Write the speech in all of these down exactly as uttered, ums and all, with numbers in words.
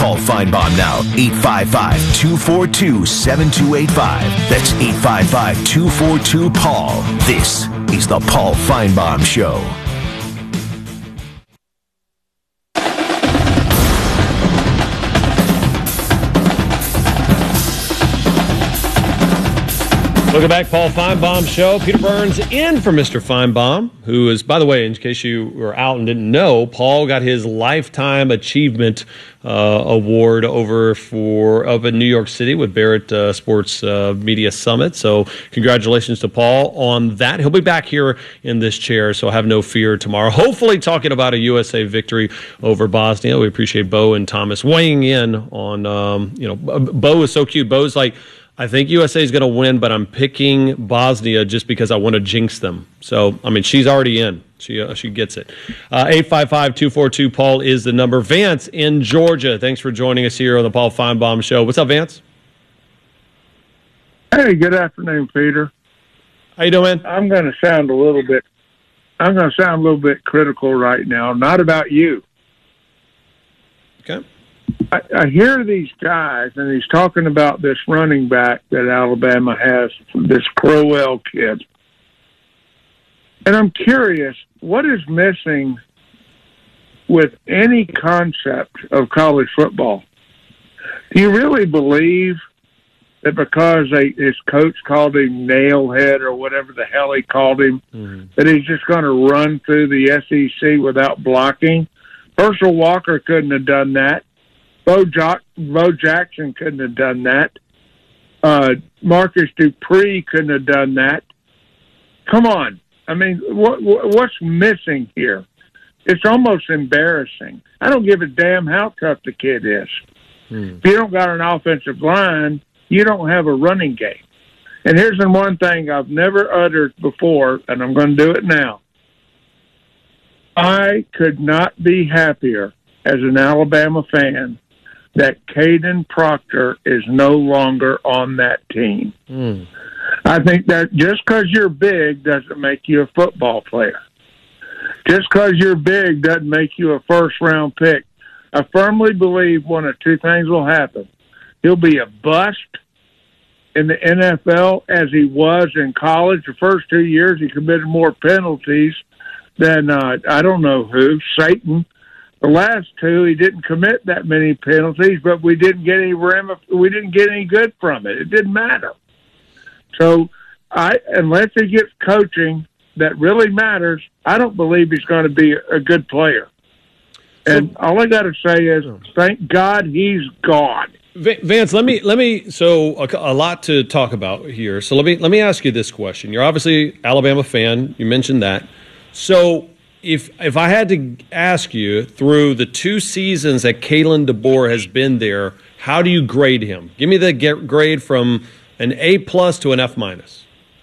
Paul Feinbaum now. eight five five, two four two, seven two eight five. That's eight five five, two four two, Paul. This is the Paul Feinbaum Show. Welcome back, Paul Feinbaum Show. Peter Burns in for Mister Feinbaum, who is, by the way, in case you were out and didn't know, Paul got his Lifetime Achievement uh, Award over for up in New York City with Barrett uh, Sports uh, Media Summit. So congratulations to Paul on that. He'll be back here in this chair, so have no fear tomorrow. Hopefully talking about a U S A victory over Bosnia. We appreciate Bo and Thomas weighing in on, um, you know, Bo is so cute. Bo's like, I think U S A is going to win, but I'm picking Bosnia just because I want to jinx them. So, I mean, she's already in. She uh, she gets it. Uh, eight five five, two four two, Paul is the number. Vance in Georgia, thanks for joining us here on the Paul Feinbaum Show. What's up, Vance? Hey, good afternoon, Peter. How you doing, man? I'm going to sound a little bit, I'm going to sound a little bit critical right now, not about you. Okay. I, I hear these guys, and he's talking about this running back that Alabama has, this Crowell kid. And I'm curious, what is missing with any concept of college football? Do you really believe that because they, his coach called him Nailhead or whatever the hell he called him, mm-hmm. that he's just going to run through the S E C without blocking? Herschel Walker couldn't have done that. Bo, jo- Bo Jackson couldn't have done that. Uh, Marcus Dupree couldn't have done that. Come on. I mean, what, what's missing here? It's almost embarrassing. I don't give a damn how tough the kid is. Hmm. If you don't got an offensive line, you don't have a running game. And here's the one thing I've never uttered before, and I'm going to do it now. I could not be happier as an Alabama fan that Caden Proctor is no longer on that team. Mm. I think that just because you're big doesn't make you a football player. Just because you're big doesn't make you a first-round pick. I firmly believe one of two things will happen. He'll be a bust in the N F L as he was in college. The first two years he committed more penalties than, uh, I don't know who, Satan. The last two, he didn't commit that many penalties, but we didn't get any ramif- we didn't get any good from it. It didn't matter. So, I unless he gets coaching that really matters, I don't believe he's going to be a good player. And so, all I got to say is, thank God he's gone. Vance, let me let me. So a, a lot to talk about here. So let me let me ask you this question. You're obviously Alabama fan. You mentioned that. So. If if I had to ask you, through the two seasons that Kalen DeBoer has been there, how do you grade him? Give me the grade from an A plus to an F minus.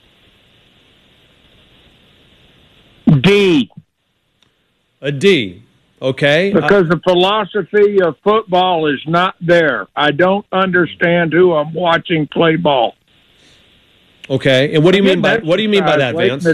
D. A D. Okay. Because the philosophy of football is not there. I don't understand who I'm watching play ball. Okay. And what do you mean by what do you mean by that, Vance?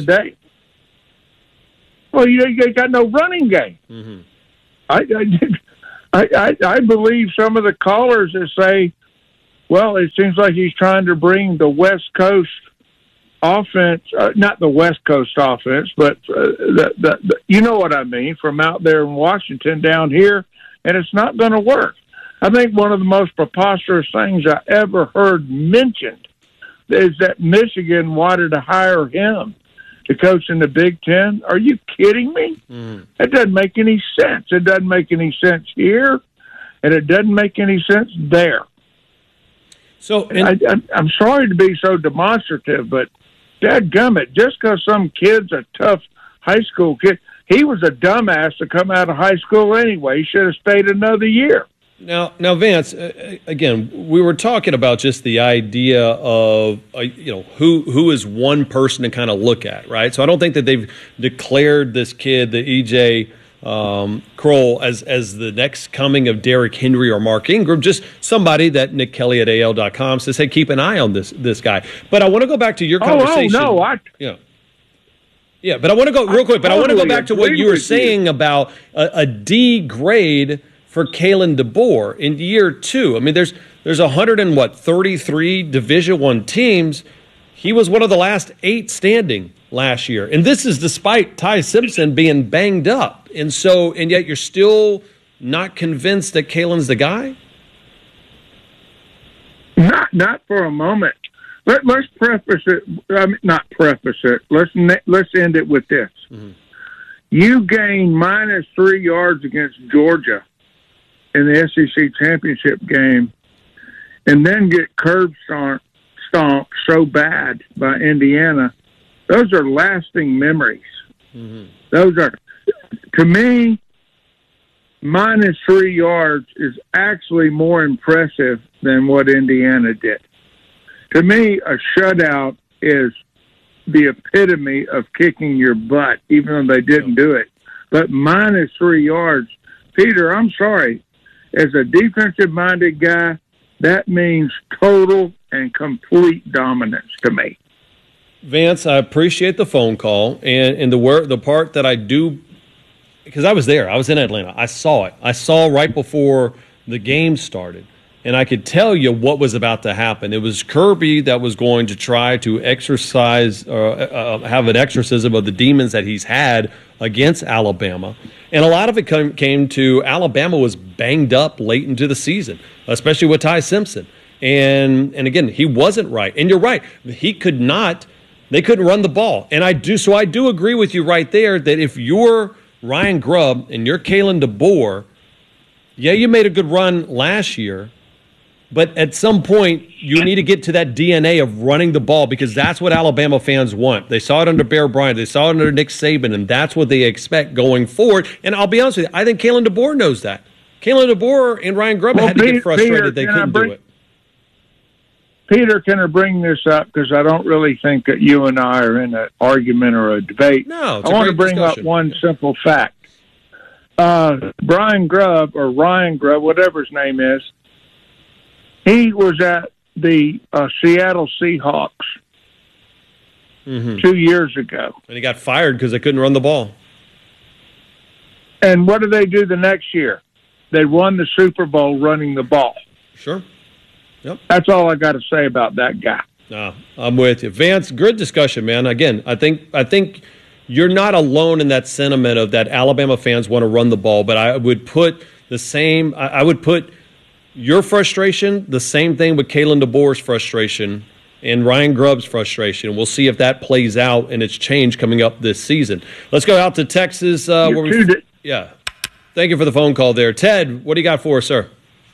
Well, you, you got no running game. Mm-hmm. I, I, I, I believe some of the callers that say, well, it seems like he's trying to bring the West Coast offense, uh, not the West Coast offense, but uh, the, the, the, you know what I mean, from out there in Washington down here, and it's not going to work. I think one of the most preposterous things I ever heard mentioned is that Michigan wanted to hire him to coach in the Big Ten. Are you kidding me? Mm. That doesn't make any sense. It doesn't make any sense here, and it doesn't make any sense there. So, and- I, I, I'm sorry to be so demonstrative, but dadgummit, just because some kid's a tough high school kid, he was a dumbass to come out of high school anyway. He should have stayed another year. Now, now, Vance. Uh, again, we were talking about just the idea of uh, you know who who is one person to kind of look at, right? So I don't think that they've declared this kid, the E J um, Kroll, as as the next coming of Derrick Henry or Mark Ingram. Just somebody that Nick Kelly at A L dot com says, "Hey, keep an eye on this this guy." But I want to go back to your conversation. Oh, oh no, I. Yeah. Yeah, but I want to go real quick. But I want to go back to what you were saying about a, a D grade for Kalen DeBoer in year two. I mean, there's there's one hundred and what thirty-three Division One teams. He was one of the last eight standing last year, and this is despite Ty Simpson being banged up. And so, and yet you're still not convinced that Kalen's the guy? Not, not for a moment. Let, let's preface it. I mean, not preface it. Let's let's end it with this. Mm-hmm. You gain minus three yards against Georgia in the S E C championship game, and then get curb stomped, stomped so bad by Indiana. Those are lasting memories. Mm-hmm. Those are, to me, minus three yards is actually more impressive than what Indiana did. To me, a shutout is the epitome of kicking your butt, even though they didn't do it. But minus three yards, Peter, I'm sorry. As a defensive-minded guy, that means total and complete dominance to me. Vance, I appreciate the phone call, and, and the word, the part that I do, because I was there. I was in Atlanta. I saw it. I saw right before the game started, and I could tell you what was about to happen. It was Kirby that was going to try to exercise, uh, uh, have an exorcism of the demons that he's had against Alabama. And a lot of it come, came to Alabama was banged up late into the season, especially with Ty Simpson. And, and again, he wasn't right. And you're right. He could not, they couldn't run the ball. And I do, so I do agree with you right there that if you're Ryan Grubb and you're Kalen DeBoer, yeah, you made a good run last year, but at some point you need to get to that D N A of running the ball because that's what Alabama fans want. They saw it under Bear Bryant. They saw it under Nick Saban, and that's what they expect going forward. And I'll be honest with you, I think Kalen DeBoer knows that. Kalen DeBoer and Ryan Grubb well, had to Peter, get frustrated Peter, they couldn't bring, do it. Peter, can I bring this up? Because I don't really think that you and I are in an argument or a debate. No, I want to bring discussion. up one simple fact. Uh, Brian Grubb, or Ryan Grubb, whatever his name is, he was at the uh, Seattle Seahawks mm-hmm. two years ago. And he got fired because they couldn't run the ball. And what did they do the next year? They won the Super Bowl running the ball. Sure. Yep. That's all I got to say about that guy. No, I'm with you. Vance, good discussion, man. Again, I think I think you're not alone in that sentiment of that Alabama fans want to run the ball, but I would put the same, I, I would put your frustration, the same thing with Kalen DeBoer's frustration and Ryan Grubb's frustration. We'll see if that plays out and it's changed coming up this season. Let's go out to Texas. Uh, where we, yeah. Thank you for the phone call there. Ted, what do you got for us, sir?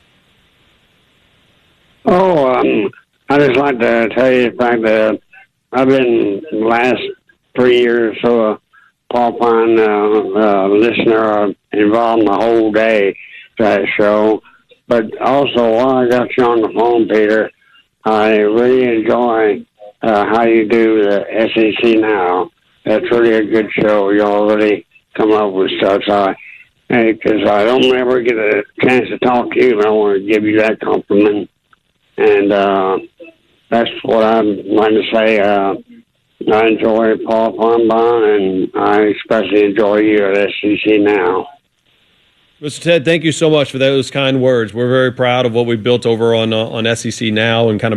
Oh, um, I just like to tell you the fact that I've been the last three years so a Paul Fine uh, uh, listener uh, involved the whole day to that show. But also, while I got you on the phone, Peter, I really enjoy uh, how you do the S E C Now. That's really a good show. You all really come up with stuff. So because I, I don't ever get a chance to talk to you, and I want to give you that compliment. And uh, that's what I'm going to say. Uh, I enjoy Paul Feinbaum, and I especially enjoy you at S E C Now. Mister Ted, thank you so much for those kind words. We're very proud of what we built over on uh, on S E C Now and kind of